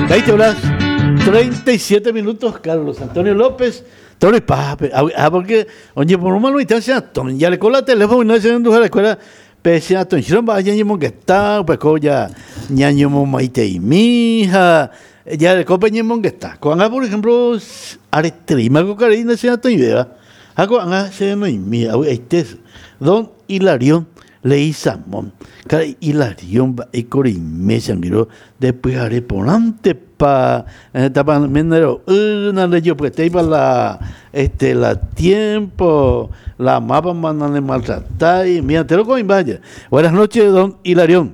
20 horas, 37 minutos, Carlos Antonio López. Torre Pape, porque, oye, por una mano instancia, ya le cola teléfono y no se indujo a la escuela, pese a ton, si vaya ñemo que está, pues ya, ñañemo maite y mija, ya le copa ñemo que está. Cuando, por ejemplo, aretrima con carina se ato y vea, hago se no y mía, este es don Hilarión Leizamón, cara Hilarión y corime sangiro, después haré ponante pa tapan menero una de yo pues te para la tiempo la mapa mandan de maltratar y mira te lo coin vaya. Buenas noches, don Hilarión.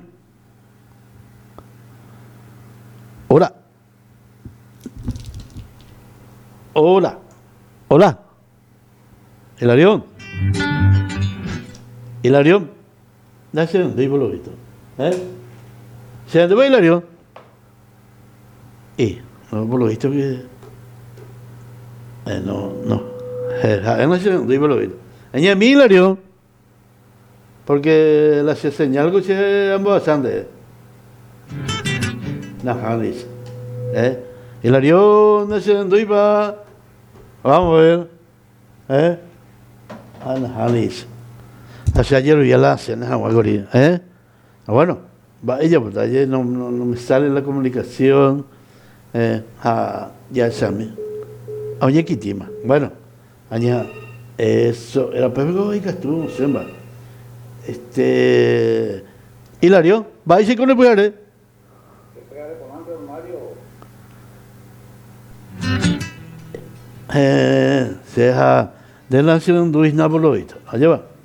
Hola. Hola. Hola. Hilarión. Hilarión. Dase un divo lo visto. ¿Se ande va Hilarión? No, por lo visto que no se digo lo visto. Ella es Hilarión, porque la señal que se ambos bastante. Najalis. Hilarión no se iba. Vamos a ver. Najalis. Hace ayer ya la cena aguagoría. Bueno, va ella, pues ayer no me sale la comunicación. Ya sabe. Oye, Kitima. Bueno, aña eso era pego y castuvo, semba. Hilario, va a ir con el puede. Se ha de la nación Luis Napoloito. Allá va.